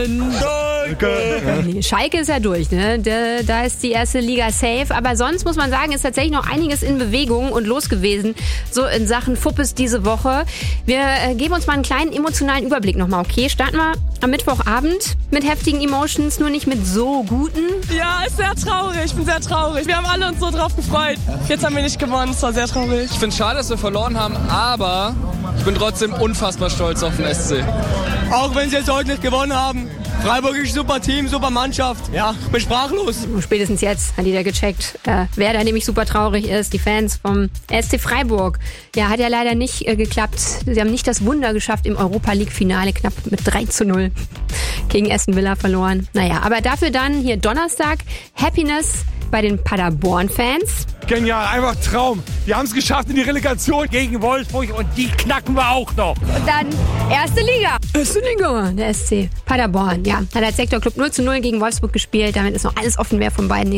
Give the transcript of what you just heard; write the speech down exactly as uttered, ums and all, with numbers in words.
Nee, Schalke ist ja durch, ne? Da, da ist die erste Liga safe. Aber sonst muss man sagen, ist tatsächlich noch einiges in Bewegung und los gewesen. So in Sachen Fuppes diese Woche. Wir äh, geben uns mal einen kleinen emotionalen Überblick nochmal, okay? Starten wir am Mittwochabend mit heftigen Emotions, nur nicht mit so guten. Ja, ist sehr traurig. Ich bin sehr traurig. Wir haben alle uns so drauf gefreut. Jetzt haben wir nicht gewonnen. Es war sehr traurig. Ich finde es schade, dass wir verloren haben, aber ich bin trotzdem unfassbar stolz auf den S C. Auch wenn sie jetzt heute nicht gewonnen haben. Freiburg ist ein super Team, super Mannschaft. Ja, ich bin sprachlos. Spätestens jetzt hat jeder gecheckt, äh, wer da nämlich super traurig ist. Die Fans vom S C Freiburg. Ja, hat ja leider nicht äh, geklappt. Sie haben nicht das Wunder geschafft im Europa-League-Finale, knapp mit drei zu null gegen Aston Villa verloren. Naja, aber dafür dann hier Donnerstag Happiness bei den Paderborn-Fans. Genial, einfach Traum. Wir haben es geschafft in die Relegation gegen Wolfsburg und die knacken wir auch noch. Und dann erste Liga. Erste Liga. Der S C Paderborn, ja. Hat als Sektorclub null zu null gegen Wolfsburg gespielt. Damit ist noch alles offen, wer von beiden